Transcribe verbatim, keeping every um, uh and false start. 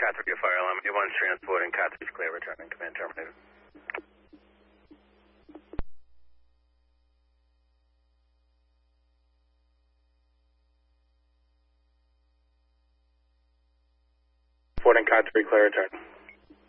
Cat three, fire alarm. A one's transporting, Cat three's clear, returning, command terminated. Reporting Cat three, clear, return.